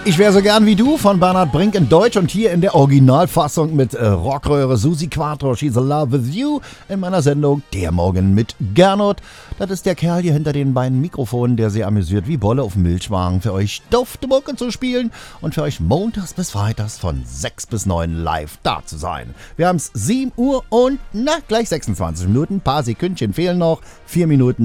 Ich wäre so gern wie du von Bernhard Brink in Deutsch und hier in der Originalfassung mit Rockröhre Susi Quattro, She's in Love with You in meiner Sendung Der Morgen mit Gernot. Das ist der Kerl hier hinter den beiden Mikrofonen, der sehr amüsiert wie Bolle auf dem Milchwagen für euch dufte Mucke zu spielen und für euch montags bis freitags von 6 bis 9 live da zu sein. Wir haben es 7 Uhr und gleich 26 Minuten, ein paar Sekündchen fehlen noch, 4 Minuten